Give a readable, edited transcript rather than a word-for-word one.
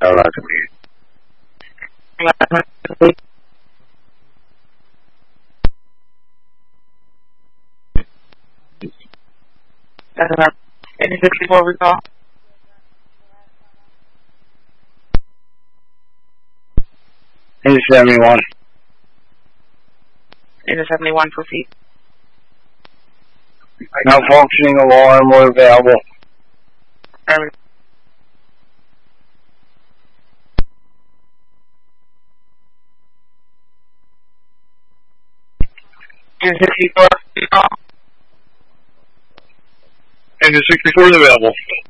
allowed to leave. Any 64 recall? Any 71. Any 71, proceed. Malfunctioning alarm, we're available. Any 64 recall? And the 64 is available.